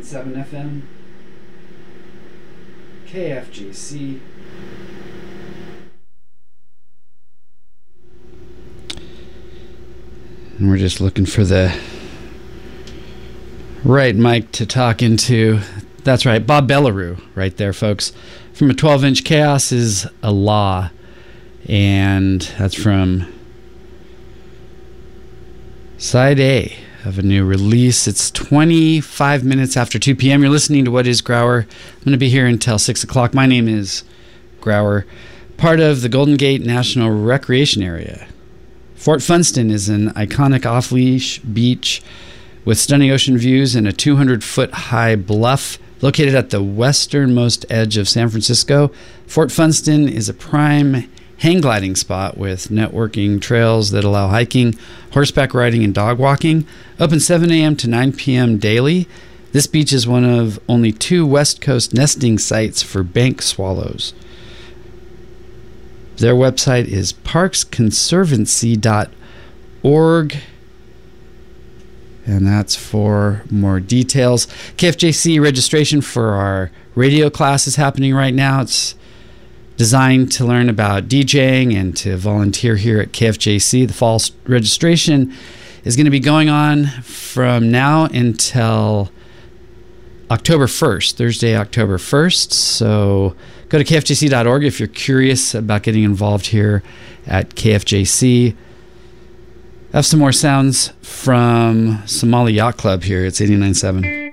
89.7 FM, KFJC. And we're just looking for the right mic to talk into. That's right, Bob Bellarue right there, folks. From a 12-inch Chaos is a Law. And that's from side A of a new release. It's 25 minutes after 2 p.m. You're listening to What is Grauer. I'm going to be here until 6 o'clock. My name is Grauer, part of the Golden Gate National Recreation Area. Fort Funston is an iconic off-leash beach with stunning ocean views and a 200-foot-high bluff located at the westernmost edge of San Francisco. Fort Funston is a prime hang gliding spot with networking trails that allow hiking, horseback riding, and dog walking. Open 7 a.m. to 9 p.m. daily. This beach is one of only 2 West Coast nesting sites for bank swallows. Their website is parksconservancy.org. And that's for more details. KFJC registration for our radio class is happening right now. It's designed to learn about DJing and to volunteer here at KFJC. The fall registration is going to be going on from now until October 1st, Thursday, October 1st. So go to kfjc.org if you're curious about getting involved here at KFJC. I have some more sounds from Somali Yacht Club here. It's 89.7.